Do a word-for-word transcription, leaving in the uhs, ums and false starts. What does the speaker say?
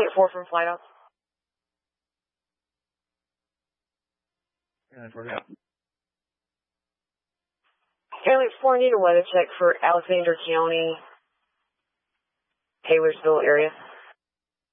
Unit four from Flight Ops. Unit four, yeah. Unit four, need a weather check for Alexander County, Taylorsville area.